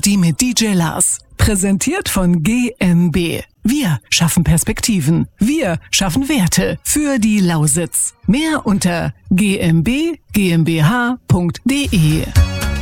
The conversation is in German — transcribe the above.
Party mit DJ Lars. Präsentiert von GmbH. Wir schaffen Perspektiven. Wir schaffen Werte für die Lausitz. Mehr unter gmbh.de.